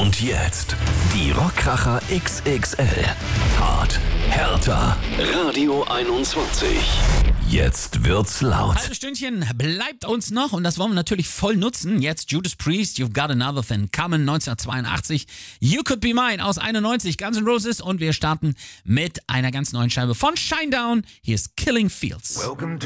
Und jetzt die Rockkracher XXL. Hart, härter. Radio 21. Jetzt wird's laut. Halbes Stündchen bleibt uns noch und das wollen wir natürlich voll nutzen. Jetzt Judas Priest, You've Got Another Thing Coming, 1982. You Could Be Mine aus 91, Guns N' Roses. Und wir starten mit einer ganz neuen Scheibe von Shinedown. Hier ist Killing Fields.